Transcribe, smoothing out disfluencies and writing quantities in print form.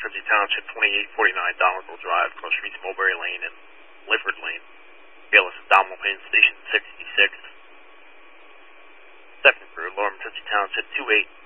Metunsey Township, 2849 Donaldville Drive, across streets Mulberry Lane and Lifford Lane. Bailiff Abdominal Pain Station 66. Second crew, Lower Metunsey Township, 28